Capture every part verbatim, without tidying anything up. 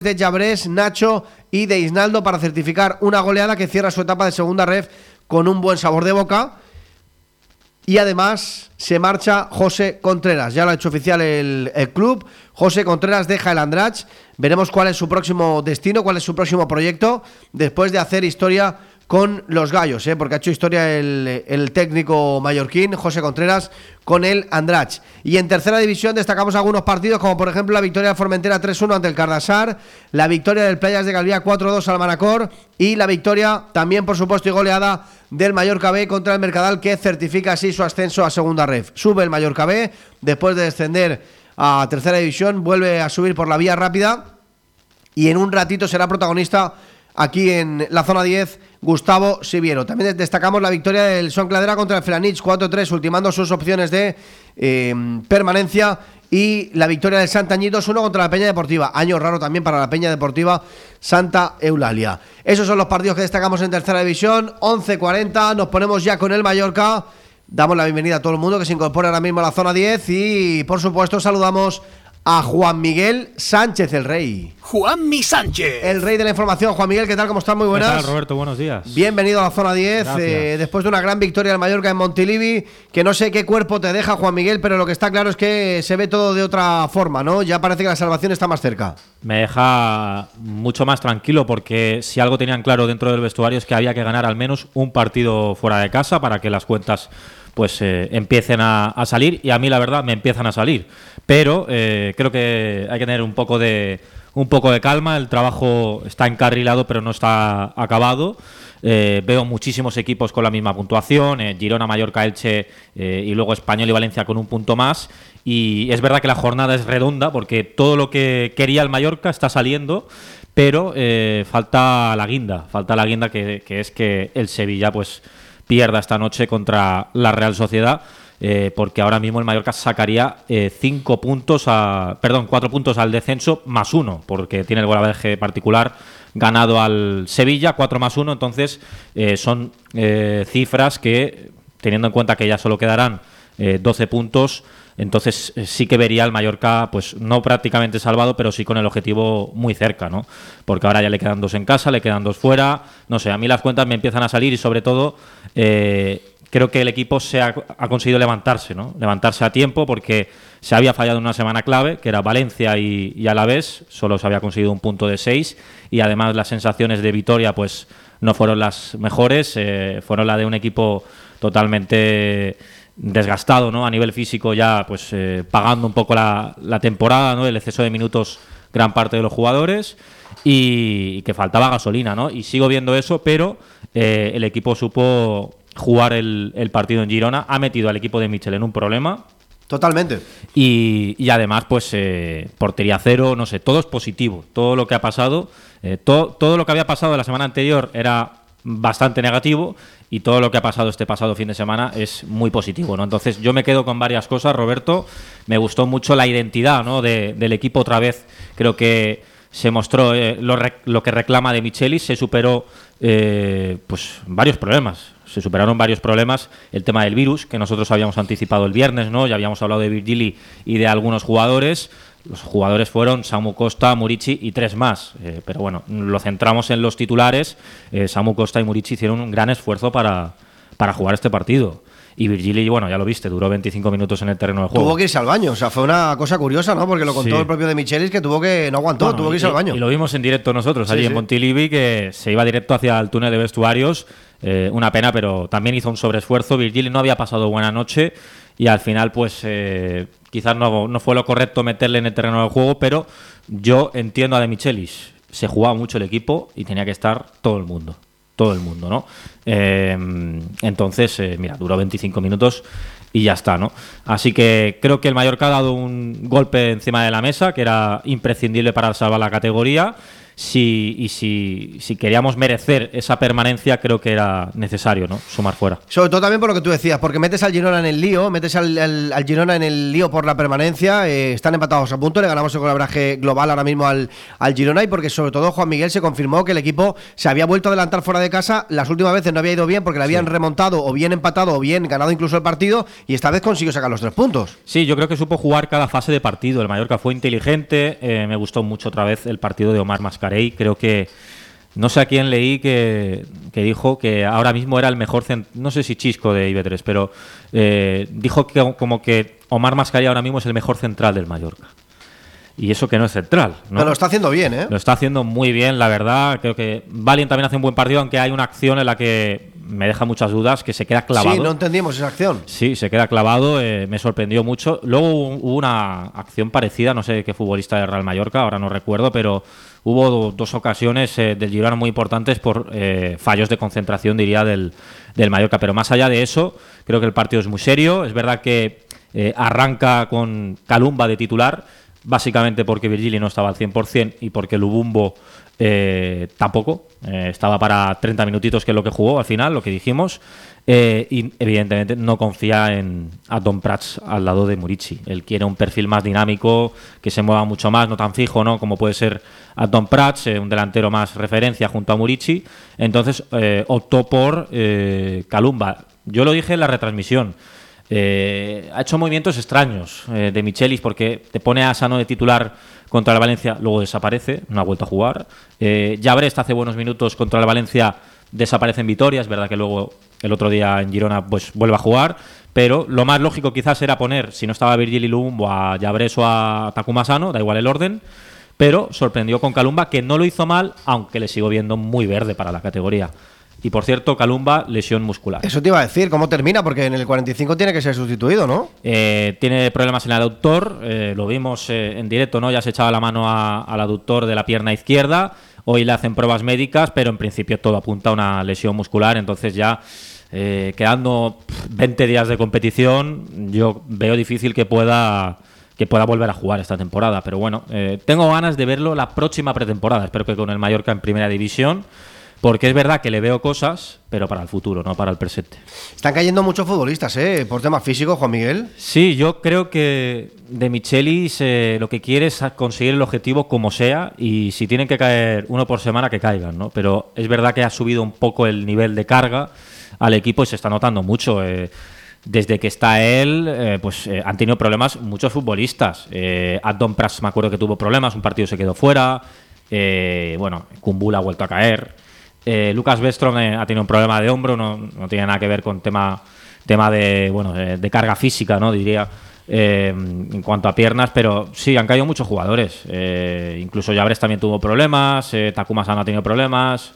de Llabrés, Nacho y de Isnaldo para certificar una goleada que cierra su etapa de segunda ref con un buen sabor de boca. Y además se marcha José Contreras, ya lo ha hecho oficial el, el club. José Contreras deja el Andratx. Veremos cuál es su próximo destino, cuál es su próximo proyecto después de hacer historia con los gallos, ¿eh? Porque ha hecho historia el, el técnico mallorquín José Contreras con el Andratx. Y en tercera división destacamos algunos partidos, como por ejemplo la victoria de Formentera tres uno ante el Cardassar, la victoria del Playas de Calviá cuatro dos al Manacor y la victoria también, por supuesto, y goleada del Mallorca B contra el Mercadal, que certifica así su ascenso a segunda ref. Sube el Mallorca B después de descender a tercera división, vuelve a subir por la vía rápida y en un ratito será protagonista aquí en la zona diez Gustavo Siviero. También destacamos la victoria del Son Cladera contra el Felanich cuatro tres, ultimando sus opciones de eh, permanencia, y la victoria del Santañí dos uno contra la Peña Deportiva. Año raro también para la Peña Deportiva Santa Eulalia. Esos son los partidos que destacamos en tercera división. once cuarenta, nos ponemos ya con el Mallorca. Damos la bienvenida a todo el mundo que se incorpora ahora mismo a la zona diez y por supuesto saludamos a Juan Miguel Sánchez, el rey. Juanmi Sánchez. El rey de la información. Juan Miguel, ¿qué tal? ¿Cómo estás? Muy buenas. ¿Qué tal, Roberto? Buenos días. Bienvenido a la zona diez, eh, después de una gran victoria del Mallorca en Montilivi, que no sé qué cuerpo te deja, Juan Miguel, pero lo que está claro es que se ve todo de otra forma, ¿no? Ya parece que la salvación está más cerca. Me deja mucho más tranquilo, porque si algo tenían claro dentro del vestuario es que había que ganar al menos un partido fuera de casa para que las cuentas pues eh, empiecen a, a salir, y a mí la verdad me empiezan a salir, pero eh, creo que hay que tener un poco de un poco de calma. El trabajo está encarrilado pero no está acabado. Eh, veo muchísimos equipos con la misma puntuación, eh, Girona, Mallorca, Elche eh, y luego Español y Valencia con un punto más, y es verdad que la jornada es redonda porque todo lo que quería el Mallorca está saliendo, pero eh, falta la guinda, falta la guinda que, que es que el Sevilla pues pierda esta noche contra la Real Sociedad, eh, porque ahora mismo el Mallorca sacaría eh, cinco puntos, a, perdón, cuatro puntos al descenso más uno, porque tiene el golaveraje particular ganado al Sevilla, cuatro más uno, entonces eh, son eh, cifras que, teniendo en cuenta que ya solo quedarán eh, doce puntos, entonces eh, sí que vería al Mallorca, pues no prácticamente salvado, pero sí con el objetivo muy cerca, ¿no? Porque ahora ya le quedan dos en casa, le quedan dos fuera, no sé, a mí las cuentas me empiezan a salir y sobre todo eh, creo que el equipo se ha, ha conseguido levantarse, ¿no? Levantarse a tiempo, porque se había fallado en una semana clave, que era Valencia y, y Alavés, solo se había conseguido un punto de seis, y además las sensaciones de Vitoria pues no fueron las mejores, eh, fueron la de un equipo totalmente desgastado, ¿no? A nivel físico ya pues eh, pagando un poco la, la temporada, ¿no? El exceso de minutos gran parte de los jugadores, y, y que faltaba gasolina, ¿no? Y sigo viendo eso, pero eh, el equipo supo jugar el, el partido en Girona, ha metido al equipo de Michel en un problema. Totalmente. Y, y además, pues, eh, portería cero, no sé, todo es positivo. Todo lo que ha pasado, eh, to, todo lo que había pasado la semana anterior era bastante negativo, y todo lo que ha pasado este pasado fin de semana es muy positivo, ¿no? Entonces yo me quedo con varias cosas, Roberto. Me gustó mucho la identidad, ¿no? de, del equipo otra vez. Creo que se mostró eh, lo, rec, lo que reclama de Michelis, se superó eh, pues varios problemas. Se superaron varios problemas, el tema del virus, que nosotros habíamos anticipado el viernes, ¿no? Ya habíamos hablado de Virgili y de algunos jugadores. Los jugadores fueron Samu Costa, Murici y tres más. Eh, pero bueno, lo centramos en los titulares. Eh, Samu Costa y Murici hicieron un gran esfuerzo para, para jugar este partido. Y Virgili, bueno, ya lo viste, duró veinticinco minutos en el terreno de juego. Tuvo que irse al baño, o sea, fue una cosa curiosa, ¿no? Porque lo contó sí. el propio de Michelis, que tuvo que no aguantó, bueno, tuvo que irse y, al baño. Y lo vimos en directo nosotros, sí, allí sí. en Montilivi, que se iba directo hacia el túnel de vestuarios. Eh, una pena, pero también hizo un sobreesfuerzo. Virgili no había pasado buena noche y al final, pues, eh, quizás no, no fue lo correcto meterle en el terreno del juego, pero yo entiendo a De Michelis. Se jugaba mucho el equipo y tenía que estar todo el mundo. Todo el mundo, ¿no? Eh, entonces, eh, mira, duró veinticinco minutos y ya está, ¿no? Así que creo que el Mallorca ha dado un golpe encima de la mesa que era imprescindible para salvar la categoría, si, y si, si queríamos merecer esa permanencia, creo que era necesario, ¿no?, sumar fuera. Sobre todo también por lo que tú decías, porque metes al Girona en el lío, metes al, al, al Girona en el lío por la permanencia, eh, están empatados a punto, le ganamos el colaboraje global ahora mismo al, al Girona, y porque sobre todo Juan Miguel se confirmó que el equipo se había vuelto a adelantar fuera de casa, las últimas veces no había ido bien porque le habían sí. remontado o bien empatado o bien ganado incluso el partido, y esta vez consiguió sacar los tres puntos. Sí, yo creo que supo jugar cada fase de partido, el Mallorca fue inteligente, eh, me gustó mucho otra vez el partido de Omar Mascarell. Creo que, no sé a quién leí que, que dijo que ahora mismo era el mejor, cent- no sé si Chisco de I B tres, pero eh, dijo que como que Omar Mascarell ahora mismo es el mejor central del Mallorca. Y eso que no es central, ¿no? Pero lo está haciendo bien, ¿eh? Lo está haciendo muy bien, la verdad. Creo que Valien también hace un buen partido, aunque hay una acción en la que me deja muchas dudas, que se queda clavado. Sí, no entendimos esa acción. Sí, se queda clavado, eh, me sorprendió mucho. Luego hubo una acción parecida, no sé qué futbolista del Real Mallorca, ahora no recuerdo, pero hubo dos ocasiones eh, del Girona muy importantes por eh, fallos de concentración, diría, del, del Mallorca. Pero más allá de eso, creo que el partido es muy serio. Es verdad que eh, arranca con Kalumba de titular, básicamente porque Virgili no estaba al cien por ciento y porque Lubumbo eh, tampoco. Eh, estaba para treinta minutitos, que es lo que jugó al final, lo que dijimos. Eh, y evidentemente no confía en Adon Prats al lado de Murici. Él quiere un perfil más dinámico, que se mueva mucho más, no tan fijo, ¿no?, como puede ser Adon Prats, eh, un delantero más referencia junto a Murici. Entonces eh, optó por eh, Kalumba. Yo lo dije en la retransmisión. Eh, ha hecho movimientos extraños eh, de Michelis, porque te pone a Sano de titular contra el Valencia, luego desaparece, no ha vuelto a jugar. Eh, Llabrest hace buenos minutos contra el Valencia, desaparece en Vitoria. Es verdad que luego el otro día en Girona pues vuelve a jugar, pero lo más lógico quizás era poner, si no estaba Virgili Lubumbo, a Llabrest o a Takuma Sano, da igual el orden, pero sorprendió con Kalumba, que no lo hizo mal, aunque le sigo viendo muy verde para la categoría. Y por cierto, Kalumba, lesión muscular. Eso te iba a decir, ¿cómo termina? Porque en el cuarenta y cinco tiene que ser sustituido, ¿no? Eh, tiene problemas en el aductor, eh, lo vimos eh, en directo, ¿no? Ya se echaba la mano a, al aductor de la pierna izquierda. Hoy le hacen pruebas médicas, pero en principio todo apunta a una lesión muscular. Entonces ya eh, quedando veinte días de competición, yo veo difícil que pueda... que pueda volver a jugar esta temporada. Pero bueno, eh, tengo ganas de verlo la próxima pretemporada. Espero que con el Mallorca en primera división, porque es verdad que le veo cosas, pero para el futuro, no para el presente. Están cayendo muchos futbolistas, ¿eh?, por temas físicos, Juan Miguel. Sí, yo creo que de Michelis eh, lo que quiere es conseguir el objetivo como sea, y si tienen que caer uno por semana, que caigan, ¿no? Pero es verdad que ha subido un poco el nivel de carga al equipo y se está notando mucho. Eh, Desde que está él, eh, pues eh, han tenido problemas muchos futbolistas. Eh, Adon Prats me acuerdo que tuvo problemas, un partido se quedó fuera. Eh, bueno, Kumbula ha vuelto a caer. Eh, Lucas Westrom eh, ha tenido un problema de hombro, no, no tiene nada que ver con tema, tema de, bueno, de, de carga física, ¿no?, diría, eh, en cuanto a piernas, pero sí, han caído muchos jugadores. Eh, incluso Llabrest también tuvo problemas, eh, Takuma Sano ha tenido problemas.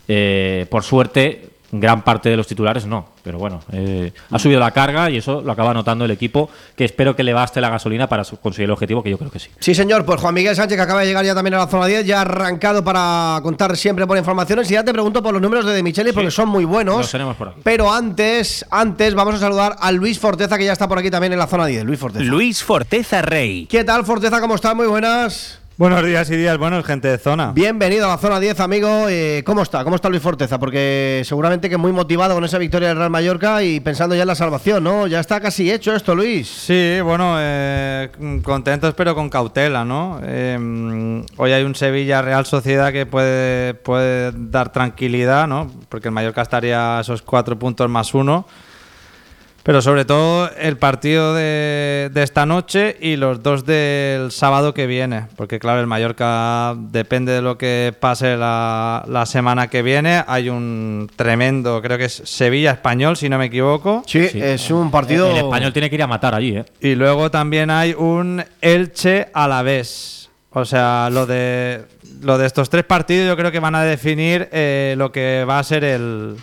Eh, por suerte, gran parte de los titulares no, pero bueno, eh, ha subido la carga y eso lo acaba notando el equipo, que espero que le baste la gasolina para conseguir el objetivo, que yo creo que sí. Sí, señor, pues Juan Miguel Sánchez, que acaba de llegar ya también a la zona diez, ya arrancado para contar siempre por informaciones, y ya te pregunto por los números de De Michelis, sí, porque son muy buenos. Los tenemos por aquí. Pero antes, antes vamos a saludar a Luis Forteza, que ya está por aquí también en la zona diez. Luis Forteza. Luis Forteza Rey. ¿Qué tal, Forteza? ¿Cómo estás? Muy buenas. Buenos días y días buenos, gente de zona. Bienvenido a la zona diez, amigo. Eh, ¿Cómo está? ¿Cómo está Luis Forteza? Porque seguramente que muy motivado con esa victoria del Real Mallorca y pensando ya en la salvación, ¿no? Ya está casi hecho esto, Luis. Sí, bueno, eh, contentos pero con cautela, ¿no? Eh, hoy hay un Sevilla-Real Sociedad que puede, puede dar tranquilidad, ¿no? Porque el Mallorca estaría a esos cuatro puntos más uno. Pero sobre todo el partido de, de esta noche y los dos del sábado que viene. Porque claro, el Mallorca depende de lo que pase la, la semana que viene. Hay un tremendo, creo que es Sevilla-Español, si no me equivoco. Sí, sí, es un partido... El Español tiene que ir a matar allí, ¿eh? Y luego también hay un Elche-Alavés. O sea, lo de, lo de estos tres partidos yo creo que van a definir eh, lo que va a ser el...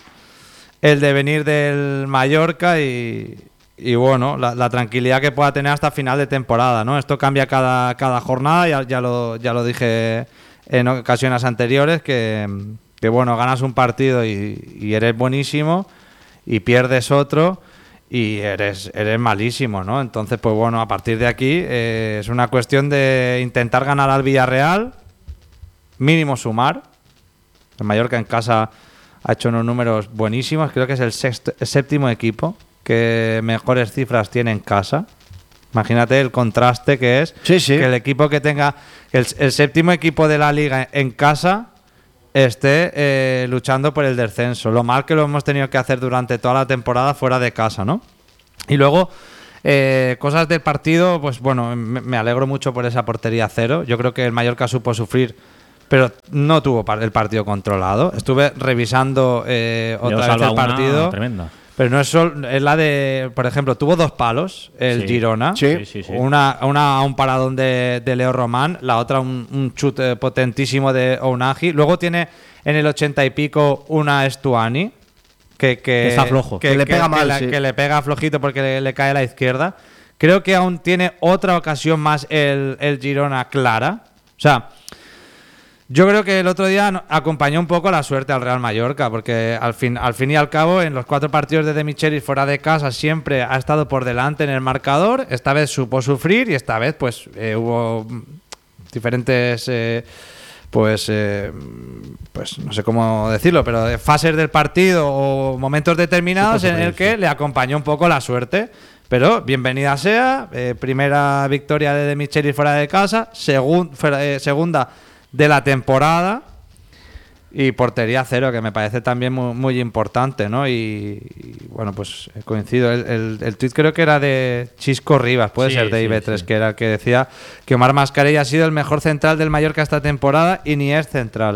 el devenir del Mallorca y, y bueno, la, la tranquilidad que pueda tener hasta final de temporada, ¿no? Esto cambia cada, cada jornada, ya, ya, lo, ya lo dije en ocasiones anteriores, que, que bueno, ganas un partido y, y eres buenísimo y pierdes otro y eres, eres malísimo, ¿no? Entonces, pues bueno, a partir de aquí eh, es una cuestión de intentar ganar al Villarreal, mínimo sumar. El Mallorca en casa ha hecho unos números buenísimos. Creo que es el, sexto, el séptimo equipo que mejores cifras tiene en casa. Imagínate el contraste que es sí, sí. que el equipo que tenga el, el séptimo equipo de la liga en casa esté eh, luchando por el descenso. Lo mal que lo hemos tenido que hacer durante toda la temporada fuera de casa, ¿no? Y luego, eh, cosas del partido, pues bueno, me, me alegro mucho por esa portería cero. Yo creo que el Mallorca supo sufrir, pero no tuvo el partido controlado. Estuve revisando eh, otra vez el partido. Tremenda. Pero no es solo, es la de, por ejemplo, tuvo dos palos el sí. Girona. Sí. Sí, sí, sí. Una, una un paradón de, de Leo Román, la otra un, un chute potentísimo de Ounahi. Luego tiene en el ochenta y pico una Estuani, que, que está flojo. Que le pega mal, que, la- sí. que le pega flojito porque le, le cae a la izquierda. Creo que aún tiene otra ocasión más el, el Girona clara. O sea, yo creo que el otro día no- acompañó un poco la suerte al Real Mallorca, porque al fin, al fin y al cabo, en los cuatro partidos de De Michelis fuera de casa siempre ha estado por delante en el marcador. Esta vez supo sufrir y esta vez pues eh, hubo mm, diferentes, eh, pues, eh, pues no sé cómo decirlo, pero de fases del partido o momentos determinados Supo en el sufrir, que le acompañó un poco la suerte. Pero bienvenida sea, eh, primera victoria de De Michelis fuera de casa, segun- fuera- eh, segunda de la temporada y portería cero, que me parece también muy, muy importante, ¿no? Y, y, bueno, pues coincido. El, el, el tuit creo que era de Chisco Rivas, puede Sí, ser de sí, I B tres, sí. que era el que decía que Omar Mascarell ha sido el mejor central del Mallorca esta temporada y ni es central.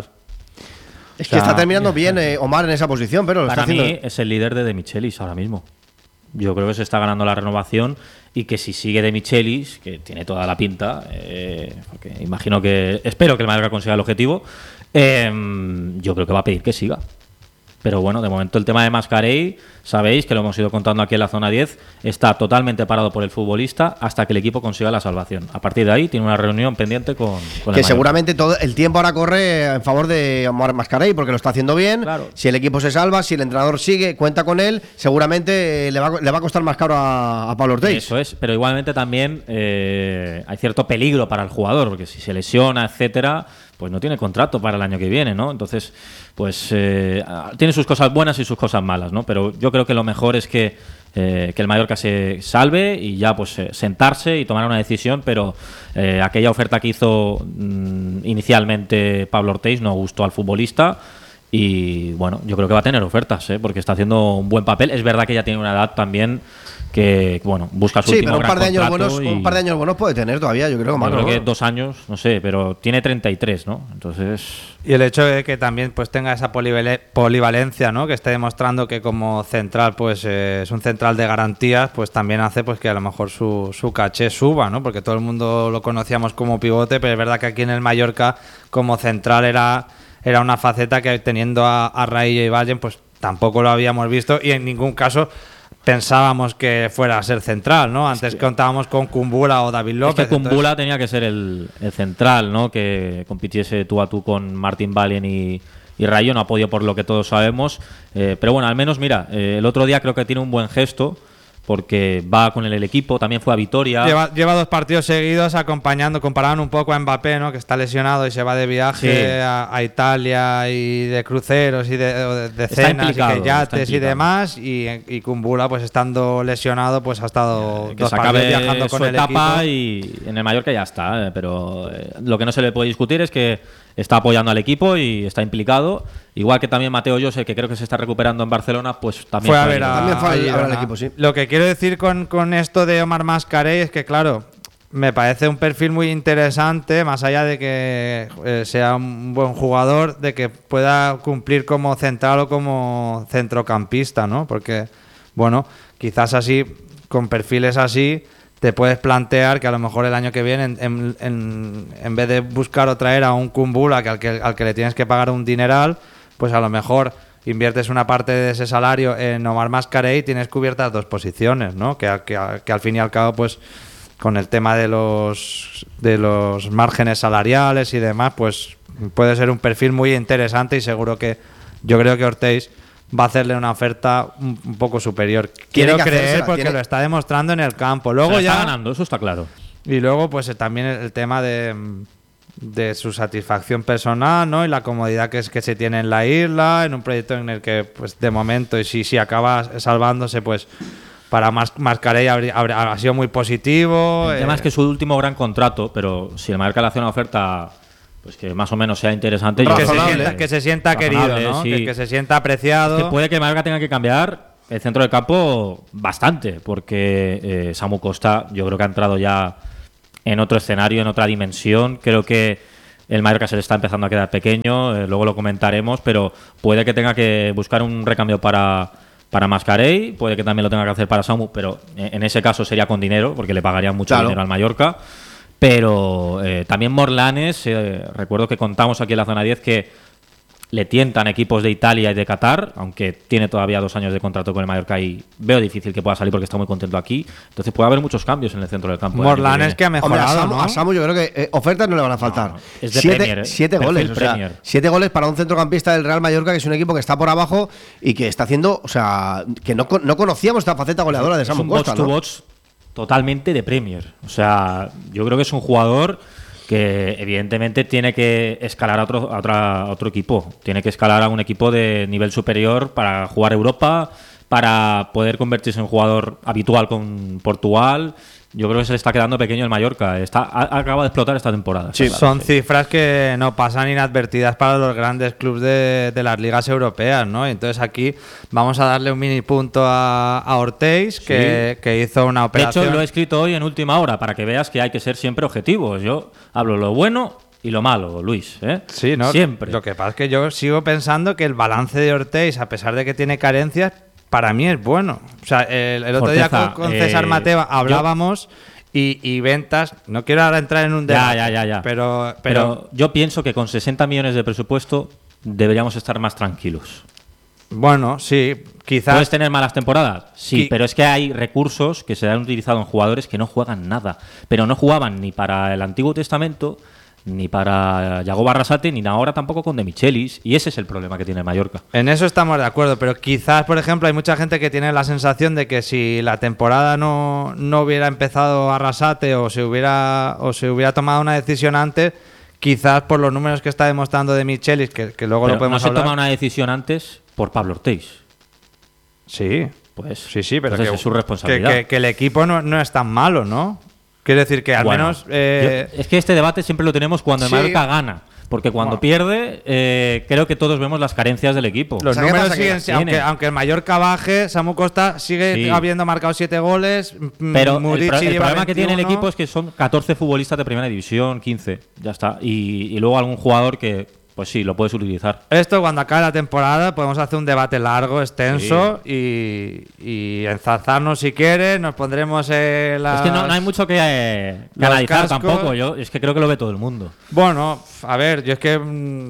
Es O que sea, está terminando bien eh, Omar en esa posición, pero lo Para está mí haciendo. es el líder de De Michelis ahora mismo. Yo creo que se está ganando la renovación y que si sigue De Michelis, que tiene toda la pinta, eh, porque imagino que espero que el Mallorca consiga el objetivo, eh, yo creo que va a pedir que siga. Pero bueno, de momento el tema de Mascarell, sabéis que lo hemos ido contando aquí en la zona diez, está totalmente parado por el futbolista hasta que el equipo consiga la salvación. A partir de ahí tiene una reunión pendiente con, con el Que Mallorca. seguramente todo el tiempo ahora corre en favor de Omar Mascarell porque lo está haciendo bien. Claro. Si el equipo se salva, si el entrenador sigue, cuenta con él, seguramente le va, a- le va a costar más caro a, a Pablo Ortiz. Eso es, pero igualmente también eh, hay cierto peligro para el jugador, porque si se lesiona, etcétera, pues no tiene contrato para el año que viene, ¿no? Entonces, pues eh, tiene sus cosas buenas y sus cosas malas, ¿no? Pero yo creo que lo mejor es que, eh, que el Mallorca se salve y ya pues eh, sentarse y tomar una decisión, pero eh, aquella oferta que hizo mm, inicialmente Pablo Ortiz no gustó al futbolista. Y bueno, yo creo que va a tener ofertas, ¿eh? Porque está haciendo un buen papel. Es verdad que ya tiene una edad también que, bueno, busca su Sí, último pero un gran par de años contrato buenos, y- un par de años buenos puede tener todavía, yo creo, yo Omar, creo ¿no? que dos años, no sé, pero tiene treinta y tres, ¿no? Entonces, Y el hecho de que también pues tenga esa polivale- polivalencia, ¿no? Que esté demostrando que como central pues eh, es un central de garantías, pues también hace pues que a lo mejor su, su caché suba, ¿no? Porque todo el mundo lo conocíamos como pivote, pero es verdad que aquí en el Mallorca como central era, era una faceta que teniendo a, a Raillo y Vallen pues tampoco lo habíamos visto y en ningún caso pensábamos que fuera a ser central, ¿no? Antes contábamos con Kumbula o David es López. que Kumbula entonces- tenía que ser el, el central, ¿no? Que compitiese tú a tú con Martín Valien y, y Rayo. No ha podido por lo que todos sabemos. Eh, pero bueno, al menos, mira, eh, el otro día creo que tiene un buen gesto porque va con el, el equipo. También fue a Vitoria. Lleva, lleva dos partidos seguidos acompañando, comparaban un poco a Mbappé, ¿no? Que está lesionado y se va de viaje Sí. a, a Italia y de cruceros y de, o de- de Está cenas y implicado, que está yates y implicado. demás. Y, y Kumbula, pues estando lesionado, pues ha estado que dos se partidos acabe viajando con su el etapa equipo. y en el Mallorca ya está, eh, pero eh, lo que no se le puede discutir es que está apoyando al equipo y está implicado, igual que también Mateo Jose, que creo que se está recuperando en Barcelona, pues también Fue a fue ver ahí. a, También fue a a ver al Girona. equipo, sí. Lo que quiero decir con, con esto de Omar Mascarell es que, claro, me parece un perfil muy interesante, más allá de que eh, sea un buen jugador, de que pueda cumplir como central o como centrocampista, ¿no? Porque, bueno, quizás así, con perfiles así, te puedes plantear que a lo mejor el año que viene, en, en, en, en vez de buscar o traer a un Kumbula que al, que al que le tienes que pagar un dineral, pues a lo mejor inviertes una parte de ese salario en Omar Mascarell y tienes cubiertas dos posiciones, ¿no? Que, que, que al fin y al cabo, pues con el tema de los de los márgenes salariales y demás, pues puede ser un perfil muy interesante y seguro que yo creo que Ortiz va a hacerle una oferta un, un poco superior. Quiero que creer hacérsela, porque tiene- lo está demostrando en el campo. Se Luego la ya está ganando, eso está claro. y luego pues eh, también el, el tema de mm, de su satisfacción personal, ¿no? Y la comodidad que es que se tiene en la isla, en un proyecto en el que, pues, de momento, y si, si acaba salvándose, pues, para Mas Mascarell habría, habría, ha sido muy positivo. El eh. tema es que es su último gran contrato, pero si el Mallorca le hace una oferta pues que más o menos sea interesante, que, yo se creo sienta, que se sienta querido, ¿no? sí. que, que se sienta apreciado. Es que puede que el Mallorca tenga que cambiar el centro del campo bastante, porque eh, Samu Costa yo creo que ha entrado ya en otro escenario, en otra dimensión. Creo que el Mallorca se le está empezando a quedar pequeño, eh, luego lo comentaremos, pero puede que tenga que buscar un recambio para, para Mascarell, puede que también lo tenga que hacer para Samu, pero en ese caso sería con dinero, porque le pagarían mucho Claro. dinero al Mallorca. Pero eh, también Morlanes, eh, recuerdo que contamos aquí en la zona diez que le tientan equipos de Italia y de Qatar, aunque tiene todavía dos años de contrato con el Mallorca y veo difícil que pueda salir porque está muy contento aquí. Entonces puede haber muchos cambios en el centro del campo. Morlanes que ha Hombre, mejorado, a, Samu, ¿no? a Samu yo creo que eh, ofertas no le van a faltar. No, es de siete Premier, ¿eh? siete Perfil goles, o sea, Premier. siete goles para un centrocampista del Real Mallorca, que es un equipo que está por abajo y que está haciendo, o sea, que no, no conocíamos esta faceta goleadora de Es Samu un Costa, box to ¿no? box totalmente de Premier. O sea, yo creo que es un jugador que evidentemente tiene que escalar a otro, a otra, a otro equipo. Tiene que escalar a un equipo de nivel superior para jugar Europa, para poder convertirse en jugador habitual con Portugal. Yo creo que se le está quedando pequeño el Mallorca. Está, ha, acaba de explotar esta temporada. Sí, está claro, Son cifras que no pasan inadvertidas para los grandes clubes de, de las ligas europeas, ¿no? Entonces aquí vamos a darle un mini punto a, a Ortiz, que, que hizo una De operación. hecho, lo he escrito hoy en última hora para que veas que hay que ser siempre objetivos. Yo hablo lo bueno y lo malo, Luis. ¿eh? Sí, ¿no? Siempre. Lo que pasa es que yo sigo pensando que el balance de Ortiz, a pesar de que tiene carencias, para mí es bueno. O sea, el, el otro día Forteza, con, con César eh, Mateva yo- hablábamos y, y ventas. No quiero ahora entrar en un Ya, debate. ya, ya, ya. Pero, pero, Pero yo pienso que con sesenta millones de presupuesto deberíamos estar más tranquilos. bueno, sí, quizás. ¿Puedes tener malas temporadas? Sí, Qui- pero es que hay recursos que se han utilizado en jugadores que no juegan nada. Pero no jugaban ni para el Antiguo Testamento, ni para Yago Barrasate, ni ahora tampoco con De Michelis. Y ese es el problema que tiene el Mallorca. En eso estamos de acuerdo, pero quizás, por ejemplo, hay mucha gente que tiene la sensación de que si la temporada no, no hubiera empezado Arrasate o se hubiera o se hubiera tomado una decisión antes, quizás por los números que está demostrando De Michelis, que, que luego Pero lo podemos no se hablar. toma una decisión antes por Pablo Ortiz. Sí, Pues sí, sí, pero entonces que, es su que, responsabilidad. que- que el equipo no, no es tan malo, ¿no? Quiero decir que al Bueno, menos. eh, yo- es que este debate siempre lo tenemos cuando el Sí. Mallorca gana. Porque cuando Bueno. pierde, eh, creo que todos vemos las carencias del equipo. Los O sea, ¿qué números pasa? Que siguen, las tiene. aunque, aunque el Mallorca baje, Samu Costa sigue Sí. habiendo marcado siete goles. mm, Pero el, Murici pro- el lleva problema que tiene el veintiuno. equipo es que son catorce futbolistas de primera división, quince, ya está. Y, y luego algún jugador que, pues sí, lo puedes utilizar. Esto cuando acabe la temporada podemos hacer un debate largo, extenso y, y enzarzarnos si quieres, nos pondremos eh, las... Es que no, no hay mucho que, eh, que los analizar cascos. tampoco. Yo es que creo que lo ve todo el mundo. Bueno, a ver, yo es que... mm,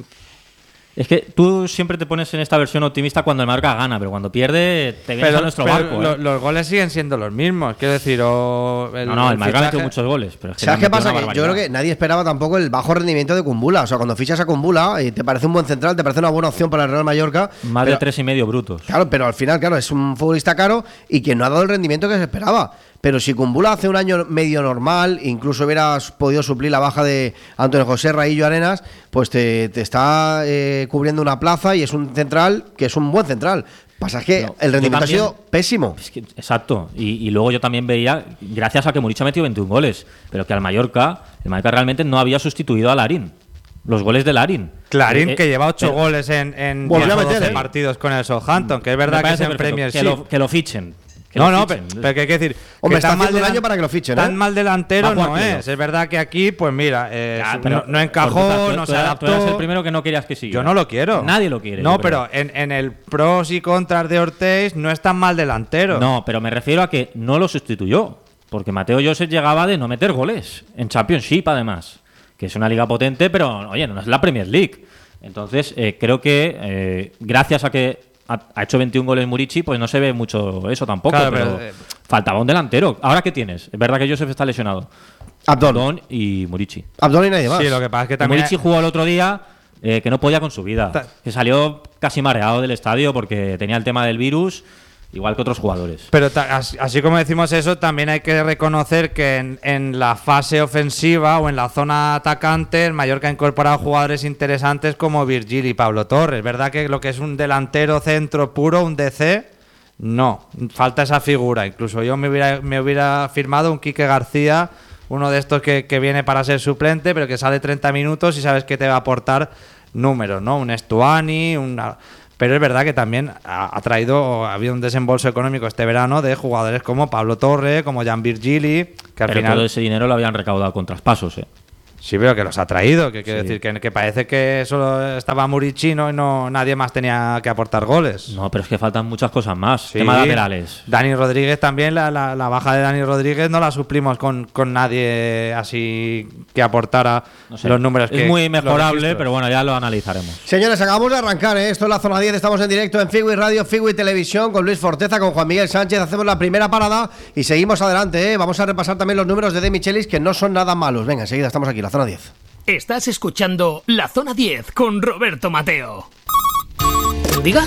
Es que tú siempre te pones en esta versión optimista cuando el Mallorca gana, pero cuando pierde te vienes a nuestro pero barco. lo- ¿eh? los goles siguen siendo los mismos, quiero decir, o... El, no, no, el Mallorca fichaje- metió muchos goles. Pero es que ¿Sabes le qué metió pasa? una Que yo barbaridad. creo que nadie esperaba tampoco el bajo rendimiento de Kumbula. O sea, cuando fichas a Kumbula y te parece un buen central, te parece una buena opción para el Real Mallorca. Más pero- de tres y medio brutos. Claro, pero al final, claro, es un futbolista caro y que no ha dado el rendimiento que se esperaba. Pero si Kumbula hace un año medio normal, incluso hubieras podido suplir la baja de Antonio José Raillo Arenas, pues te, te está eh, cubriendo una plaza y es un central que es un buen central. Pasa es que No, el yo rendimiento ha también- sido pésimo. Es que- exacto. Y, y luego yo también veía, gracias a que Murici ha metido veintiún goles, pero que al Mallorca, el Mallorca realmente no había sustituido a Larín. Los goles de Larín. Clarín, Eh, eh, que lleva ocho pero- goles en, en Volvió diez a o meter, doce ¿eh? partidos con el Southampton, que es me verdad que es parece en perfecto. Premier que, League. lo, que lo fichen. Que No, lo no, fichen. pero, pero que hay que decir. Hombre, que está tan mal haciendo un delan- año para que lo fichen, Tan ¿eh? mal delantero Va a jugar no primero. es. Es verdad que aquí, pues mira, eh, Ya, no, pero- no encajó, Ortega, tú- no tú se eras- tú eras adaptó. el primero que no querías que siga. Yo no lo quiero. Nadie lo quiere. No, yo creo. pero en, en el pros y contras de Ortiz no es tan mal delantero. No, pero me refiero a que no lo sustituyó. Porque Mateo Joseph llegaba de no meter goles. En Championship, además. Que es una liga potente, pero, oye, no es la Premier League. Entonces, eh, creo que eh, gracias a que ha, ha hecho veintiún goles Murici, pues no se ve mucho eso tampoco. Claro, pero pero, eh, faltaba un delantero. ¿Ahora qué tienes? Es verdad que Joseph está lesionado. Abdón. Abdón y Murici. Abdón y nadie más. Sí, lo que pasa es que Y también. Murici jugó el otro día eh, que no podía con su vida. Ta- Que salió casi mareado del estadio porque tenía el tema del virus igual que otros jugadores. Pero ta- as- así como decimos eso, también hay que reconocer que en, en la fase ofensiva o en la zona atacante, el Mallorca ha incorporado jugadores interesantes como Virgil y Pablo Torres. ¿Verdad que lo que es un delantero centro puro, un D C? No, falta esa figura. Incluso yo me hubiera, me hubiera firmado un Quique García, uno de estos que, que viene para ser suplente, pero que sale treinta minutos y sabes que te va a aportar números, ¿no? Un Estuani, una... Pero es verdad que también ha, ha traído, ha habido un desembolso económico este verano de jugadores como Pablo Torre, como Jan Virgili, que al Pero final... todo ese dinero lo habían recaudado con traspasos, ¿eh? Sí, pero que los ha traído, que quiere Sí. decir que, que parece que solo estaba Murichino y no nadie más tenía que aportar goles. No, pero es que faltan muchas cosas más. Sí. Tema laterales. Dani Rodríguez también, la, la, la baja de Dani Rodríguez no la suplimos con, con nadie así que aportara No sé. los números que... Es muy los mejorable, registros. pero bueno, ya lo analizaremos. Señores, acabamos de arrancar, ¿eh? Esto es la Zona diez, estamos en directo en Figui Radio, Figui Televisión, con Luis Forteza, con Juan Miguel Sánchez. Hacemos la primera parada y seguimos adelante, ¿eh? Vamos a repasar también los números de De Michelis, que no son nada malos. Venga, enseguida estamos aquí, la Zona diez. Estás escuchando La Zona diez con Roberto Mateo. ¿Diga?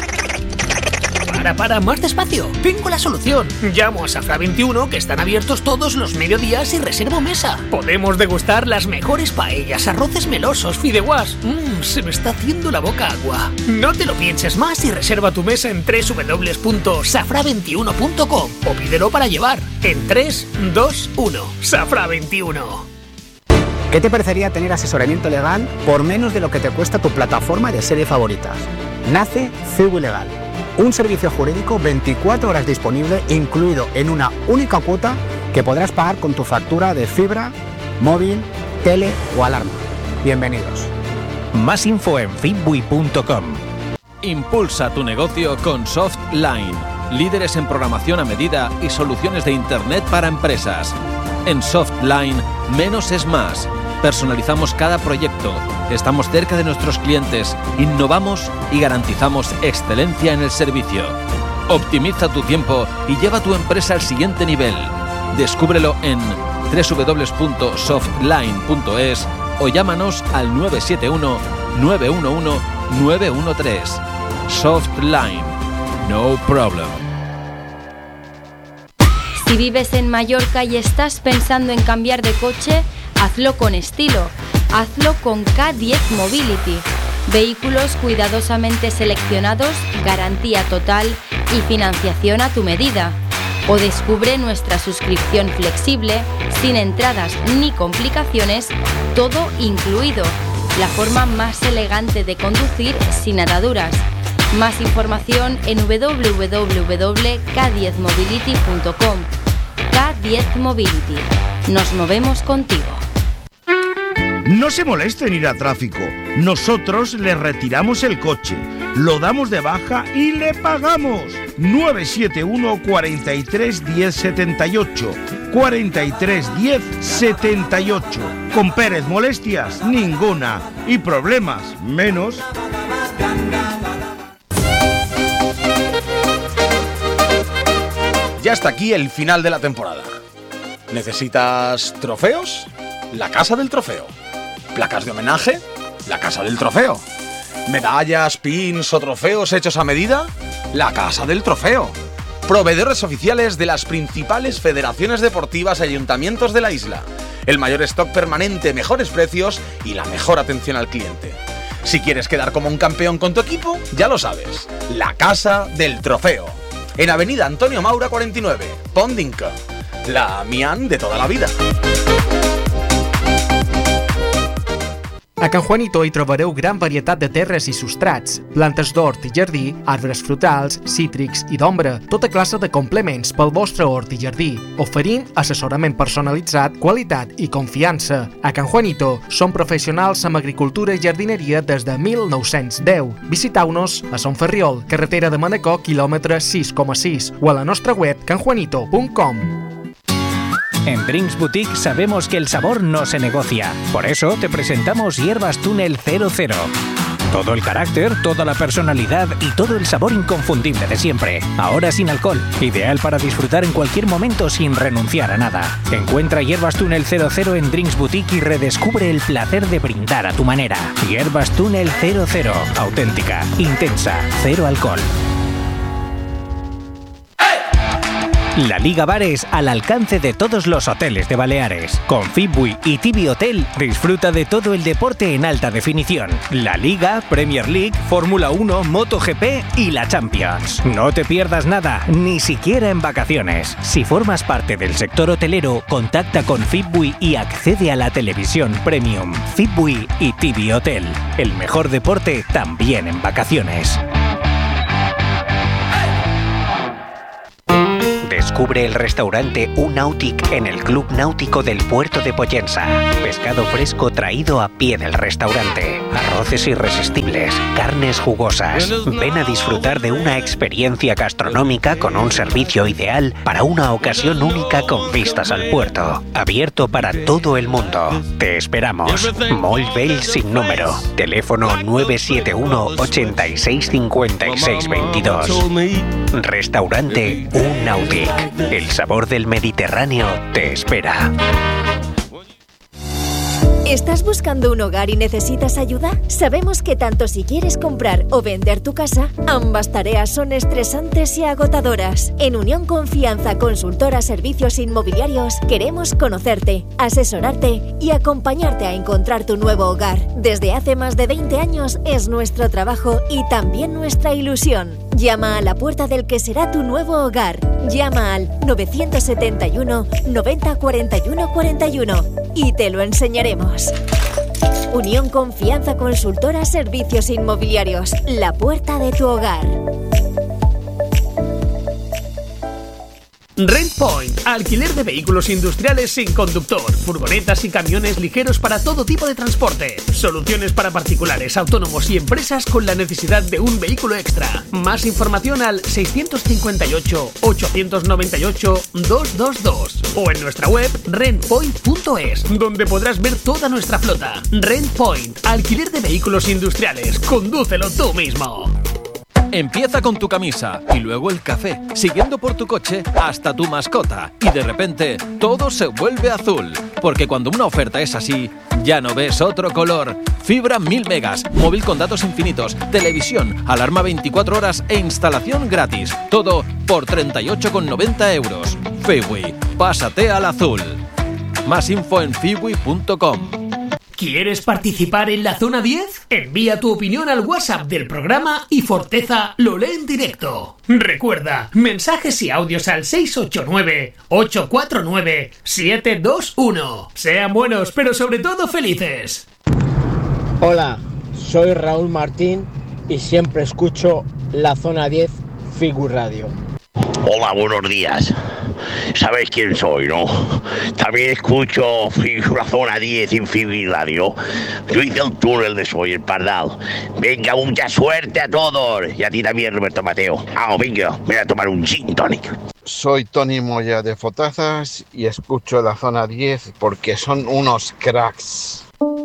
Para, para, más despacio. Tengo la solución. Llamo a Safra veintiuno, que están abiertos todos los mediodías, y reservo mesa. Podemos degustar las mejores paellas, arroces melosos, fideuás. Mmm, se me está haciendo la boca agua. No te lo pienses más y reserva tu mesa en doble u doble u doble u punto safra veintiuno punto com o pídelo para llevar en tres, dos, uno. Safra veintiuno. ¿Qué te parecería tener asesoramiento legal por menos de lo que te cuesta tu plataforma de serie favoritas? Nace Figui Legal, un servicio jurídico veinticuatro horas disponible, incluido en una única cuota que podrás pagar con tu factura de fibra, móvil, tele o alarma. Bienvenidos. Más info en fitbui punto com. Impulsa tu negocio con Softline, líderes en programación a medida y soluciones de Internet para empresas. En Softline, menos es más. Personalizamos cada proyecto, estamos cerca de nuestros clientes, innovamos y garantizamos excelencia en el servicio. Optimiza tu tiempo y lleva tu empresa al siguiente nivel. Descúbrelo en doble u doble u doble u punto softline punto es o llámanos al nueve siete uno, nueve uno uno, nueve uno tres. Softline. No problem. Si vives en Mallorca y estás pensando en cambiar de coche, hazlo con estilo. Hazlo con K diez Mobility. Vehículos cuidadosamente seleccionados, garantía total y financiación a tu medida. O descubre nuestra suscripción flexible, sin entradas ni complicaciones, todo incluido. La forma más elegante de conducir sin ataduras. Más información en doble u doble u doble u punto k diez mobility punto com. K diez Mobility. Nos movemos contigo. No se moleste en ir a tráfico. Nosotros le retiramos el coche, lo damos de baja y le pagamos. nueve siete uno, cuatro tres, diez, setenta y ocho. cuatro tres, diez, setenta y ocho. Con Pérez, molestias ninguna. Y problemas menos. Ya está aquí el final de la temporada. ¿Necesitas trofeos? La Casa del Trofeo. ¿Placas de homenaje? La Casa del Trofeo. ¿Medallas, pins o trofeos hechos a medida? La Casa del Trofeo. Proveedores oficiales de las principales federaciones deportivas y ayuntamientos de la isla. El mayor stock permanente, mejores precios y la mejor atención al cliente. Si quieres quedar como un campeón con tu equipo, ya lo sabes. La Casa del Trofeo. En Avenida Antonio Maura cuarenta y nueve, Pondinca. La Mian de toda la vida. A Can Juanito hi trobareu gran varietat de terres i substrats, plantes d'hort i jardí, arbres frutals, cítrics i d'ombra, tota classe de complements pel vostre hort i jardí, oferint assessorament personalitzat, qualitat i confiança. A Can Juanito som professionals en agricultura i jardineria des de mil nou-cents deu. Visiteu-nos a Son Ferriol, carretera de Manacor, quilòmetre sis coma sis, o a la nostra web can juanito punt com. En Drinks Boutique sabemos que el sabor no se negocia. Por eso te presentamos Hierbas Túnel cero cero. Todo el carácter, toda la personalidad y todo el sabor inconfundible de siempre. Ahora sin alcohol. Ideal para disfrutar en cualquier momento sin renunciar a nada. Encuentra Hierbas Túnel cero cero en Drinks Boutique y redescubre el placer de brindar a tu manera. Hierbas Túnel cero cero. Auténtica, intensa, cero alcohol. La Liga Bares al alcance de todos los hoteles de Baleares. Con Fitbui y Tibi Hotel disfruta de todo el deporte en alta definición. La Liga, Premier League, Fórmula uno, MotoGP y la Champions. No te pierdas nada, ni siquiera en vacaciones. Si formas parte del sector hotelero, contacta con Fitbui y accede a la televisión premium. Fitbui y Tibi Hotel. El mejor deporte también en vacaciones. Descubre el restaurante U-Nautic en el Club Náutico del Puerto de Pollensa. Pescado fresco traído a pie del restaurante. Arroces irresistibles, carnes jugosas. Ven a disfrutar de una experiencia gastronómica con un servicio ideal para una ocasión única con vistas al puerto. Abierto para todo el mundo. Te esperamos. Molt Vell sin número. Teléfono nueve siete uno, ochenta y seis, cincuenta y seis, veintidós. Restaurante U-Nautic. El sabor del Mediterráneo te espera. ¿Estás buscando un hogar y necesitas ayuda? Sabemos que tanto si quieres comprar o vender tu casa, ambas tareas son estresantes y agotadoras. En Unión Confianza Consultora Servicios Inmobiliarios queremos conocerte, asesorarte y acompañarte a encontrar tu nuevo hogar. Desde hace más de veinte años es nuestro trabajo y también nuestra ilusión. Llama a la puerta del que será tu nuevo hogar. Llama al nueve siete uno, noventa, cuarenta y uno, cuarenta y uno y te lo enseñaremos. Unión Confianza Consultora Servicios Inmobiliarios, la puerta de tu hogar. RentPoint, alquiler de vehículos industriales sin conductor, furgonetas y camiones ligeros para todo tipo de transporte. Soluciones para particulares, autónomos y empresas con la necesidad de un vehículo extra. Más información al seiscientos cincuenta y ocho, ochocientos noventa y ocho, doscientos veintidós o en nuestra web rentpoint punto es, donde podrás ver toda nuestra flota. RentPoint, alquiler de vehículos industriales. Condúcelo tú mismo. Empieza con tu camisa y luego el café, siguiendo por tu coche hasta tu mascota. Y de repente todo se vuelve azul. Porque cuando una oferta es así, ya no ves otro color. Fibra mil megas, móvil con datos infinitos, televisión, alarma veinticuatro horas e instalación gratis. Todo por treinta y ocho con noventa euros. Fibui, pásate al azul. Más info en fibui punto com. ¿Quieres participar en la Zona diez? Envía tu opinión al WhatsApp del programa y Forteza lo lee en directo. Recuerda, mensajes y audios al seis ocho nueve, ocho cuatro nueve, siete dos uno. Sean buenos, pero sobre todo felices. Hola, soy Raúl Martín y siempre escucho la Zona diez Figure Radio. Hola, buenos días. ¿Sabéis quién soy, no? También escucho la Zona diez en Fibri Radio. Yo hice el túnel de Soy el Pardal. Venga, mucha suerte a todos. Y a ti también, Roberto Mateo. Ah, venga, voy a tomar un gin tonic. Soy Tony Moya de Fotazas y escucho la Zona diez porque son unos cracks.